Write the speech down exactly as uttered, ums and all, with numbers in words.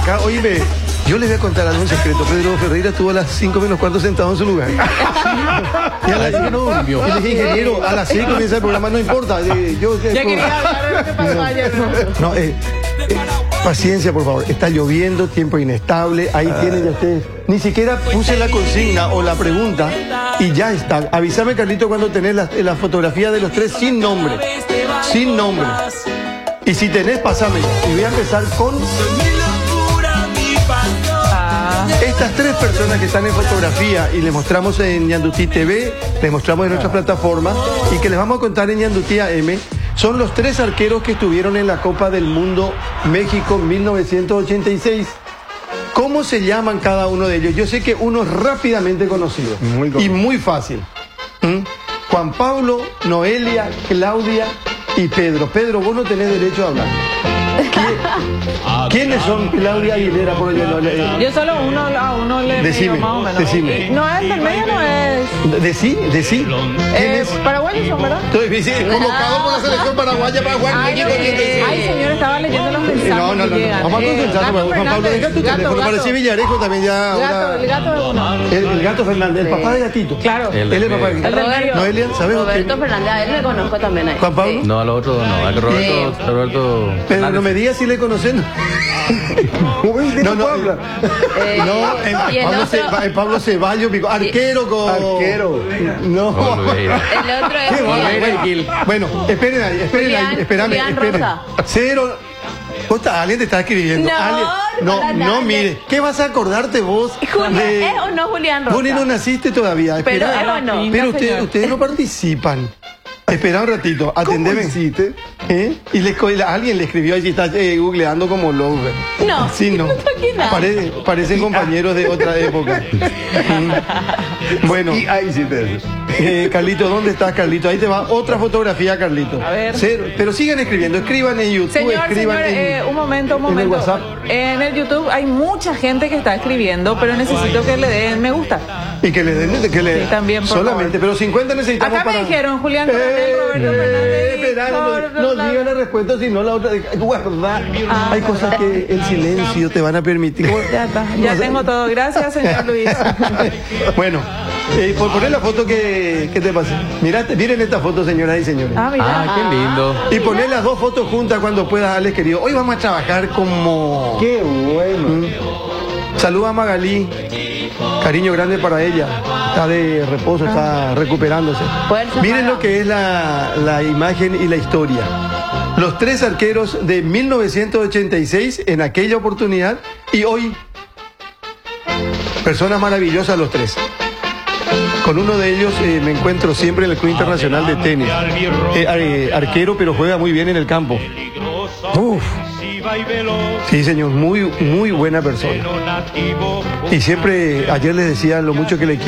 acá, oíme, yo les voy a contar algo en secreto. Pedro Ferreira estuvo a las cinco menos cuarto sentado en su lugar. Y a las cinco no durmió. Y le dije, ingeniero, a las seis comienza el programa, no importa. Eh, yo, eh, Ya quería hablar de lo que pasó ayer, ¿no? No, eh, eh, paciencia, por favor. Está lloviendo, tiempo inestable. Ahí tienen ya ustedes. Ni siquiera puse la consigna o la pregunta y ya está. Avísame, Carlito, cuando tenés la, la fotografía de los tres sin nombre. Sin nombre. Y si tenés, pasame. Y voy a empezar con Ah, estas tres personas que están en fotografía y les mostramos en Ñandutí T V, les mostramos en nuestras plataformas y que les vamos a contar en Ñandutí A M. Son los tres arqueros que estuvieron en la Copa del Mundo México mil novecientos ochenta y seis. ¿Cómo se llaman cada uno de ellos? Yo sé que uno es rápidamente conocido Muy y muy fácil. ¿Mm? Juan Pablo, Noelia, Claudia y Pedro. Pedro, vos no tenés derecho a hablar. ¿Quién- ¿Quiénes son Claudia Aguilera? Por ejemplo? yo solo uno a uno le Decime, digo más o menos. decime. No es del medio, no es. Decí, decí. ¿Quién Eh, es? paraguayos son, ¿verdad? Estoy difícil, convocado por la selección paraguaya para jugar Ay, México ochenta y seis. ay, señor, estaba leyendo los mensajes. No, no, no, que no. llegan. Vamos a Eh, concentrarnos. Gato Juan Pablo, Fernández, deja tu gato, teléfono. gato. Parece Villarejo también ya. Gato, ahora- el gato de uno. El, el gato Fernández, el papá de Gatito. Claro. Él es el papá de El Gatito. Roberto. Noelia, ¿sabes? Roberto quién? Fernández, a él le conozco también ahí. Juan Pablo. Sí. No, a lo otro no. A Roberto. Sí. Roberto Pero no me digas si le conocen. No, no, habla. Eh, no, en y el Pablo, otro- Ce- en Pablo Ceballos, pico- arquero con. Arquero. No. Oliveira. El otro es Qué bárbaro. Julián. Bueno, bueno, esperen ahí, esperen Julián- ahí, espérame, Julián esperen. Rosa. Cero. Costa, alguien te está escribiendo. No, Alguien- no no, para no, nada. mire, ¿qué vas a acordarte vos? Julián, de- ¿es o no Julián Rosa? Vos ni no naciste todavía. Pero espera. es o no. Pero Señor. ustedes, ustedes no participan. Espera un ratito, atendeme. hiciste? ¿Eh? Y le, co- la- alguien le escribió allí, está eh, googleando como loco. No, Sí, no. no toqué nada. Pare- parecen compañeros de otra época. Mm. Bueno, Y ahí hiciste eso. eh, Carlito, ¿dónde estás, Carlito? Ahí te va otra fotografía, Carlito. A ver. Cero. Pero sigan escribiendo, escriban en YouTube, Señor, escriban señor, en, eh, un momento, un en el momento. WhatsApp. En el YouTube hay mucha gente que está escribiendo, pero necesito que le den me gusta. Y que le den, que le Sí, también, por solamente, favor. pero cincuenta necesitamos Acá me para. dijeron, Julián Eh, Coronel, Roberto eh, Fernández, espera, Víctor, no, bla, no digan la respuesta, sino la otra. Guarda. Ah, Hay cosas que el silencio te van a permitir. Ya está, ya tengo todo. Gracias, señor Luis. Bueno, eh, por poner la foto que, que te pasé. Mirate, miren esta foto, señoras y señores. Ah, mira. Ah, qué lindo. Y poner las dos fotos juntas cuando puedas, Alex, querido. Hoy vamos a trabajar como. Qué bueno. Saluda a Magalí. Cariño grande para ella. Está de reposo, está recuperándose. Fuerza, Miren Maga. lo que es la, la imagen y la historia. Los tres arqueros de mil novecientos ochenta y seis en aquella oportunidad y hoy. Personas maravillosas los tres. Con uno de ellos eh, me encuentro siempre en el Club Internacional de Tenis. Eh, eh, arquero, pero juega muy bien en el campo. Uf. Sí, señor, muy, muy buena persona. Y siempre, ayer les decía lo mucho que le quiero.